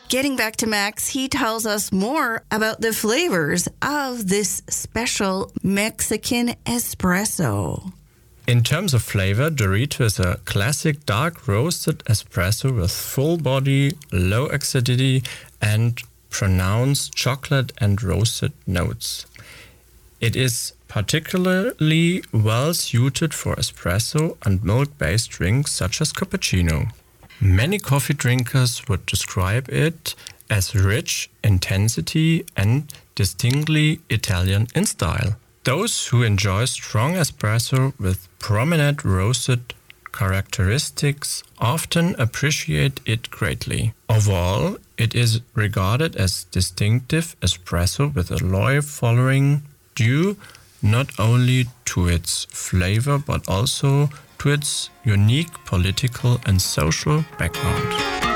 Getting back to Max, he tells us more about the flavors of this special Mexican espresso. In terms of flavor, Dorito is a classic dark roasted espresso with full body, low acidity, and pronounced chocolate and roasted notes. It is particularly well suited for espresso and milk-based drinks such as cappuccino. Many coffee drinkers would describe it as rich, intensity, and distinctly Italian in style. Those who enjoy strong espresso with prominent roasted characteristics often appreciate it greatly. Overall, it is regarded as distinctive espresso with a loyal following due not only to its flavor but also to its unique political and social background.